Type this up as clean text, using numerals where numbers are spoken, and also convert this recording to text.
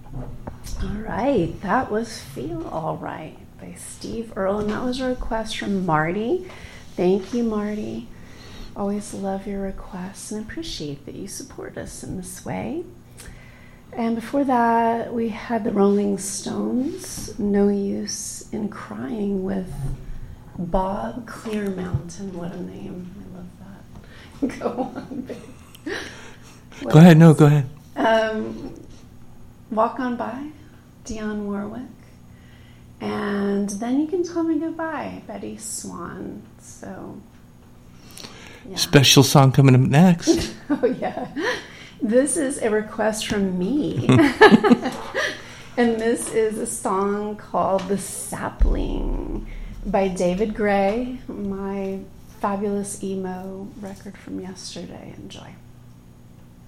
All right, that was Feel All Right by Steve Earle, and that was a request from Marty. Thank you, Marty. Always love your requests and appreciate that you support us in this way. And before that, we had the Rolling Stones, No Use in Crying, with Bob Clearmountain. What a name. I love that. Go on, babe. Go ahead. No, go ahead. Walk On By, Dionne Warwick. And Then You Can Tell Me Goodbye, Betty Swan. So, yeah. Special song coming up next. Oh, yeah. This is a request from me. And this is a song called The Sapling by David Gray, my fabulous emo record from yesterday. Enjoy.